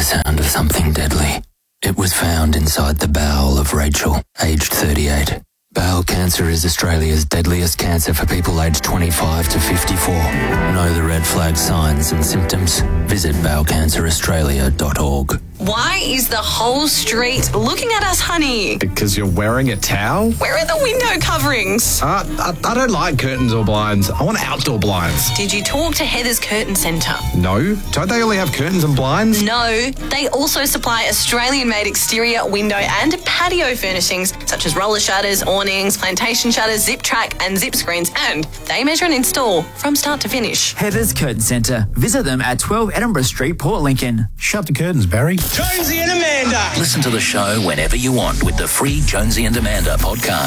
sound of something deadly. It was found inside the bowel of Rachel, aged 38. Bowel cancer is Australia's deadliest cancer for people aged 25 to 54. Know the red flag signs and symptoms? Visit bowelcanceraustralia.org. Why is the whole street looking at us, honey? Because you're wearing a towel? Where are the window coverings? I don't like curtains or blinds. I want outdoor blinds. Did you talk to Heather's Curtain Centre? No. Don't they only have curtains and blinds? No. They also supply Australian-made exterior, window and patio furnishings such as roller shutters, awnings, plantation shutters, zip track and zip screens, and they measure and install from start to finish. Heather's Curtain Centre. Visit them at 12 Edinburgh Street, Port Lincoln. Shut the curtains, Barry. Jonesy and Amanda. Listen to the show whenever you want with the free Jonesy and Amanda podcast.